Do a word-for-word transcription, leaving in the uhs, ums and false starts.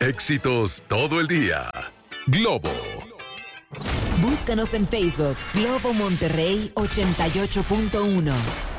Éxitos todo el día. Globo. Búscanos en Facebook, Globo Monterrey ochenta y ocho punto uno.